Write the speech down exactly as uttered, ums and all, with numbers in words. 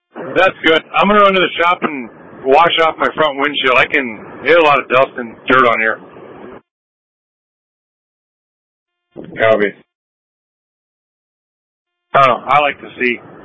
That's good. I'm gonna run to the shop and wash off my front windshield. I can hit a lot of dust and dirt on here. Copy. I don't know. I like to see.